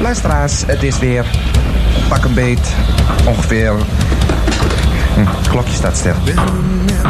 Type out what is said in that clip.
Luisteraars, het is weer pak een beet ongeveer... Het klokje staat stil.